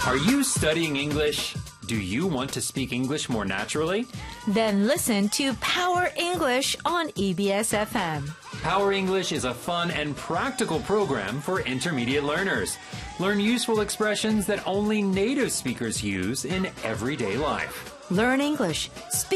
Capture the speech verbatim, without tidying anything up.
Are you studying English? Do you want to speak English more naturally? Then listen to Power English on E B S F M. Power English is a fun and practical program for intermediate learners. Learn useful expressions that only native speakers use in everyday life. Learn English. Speak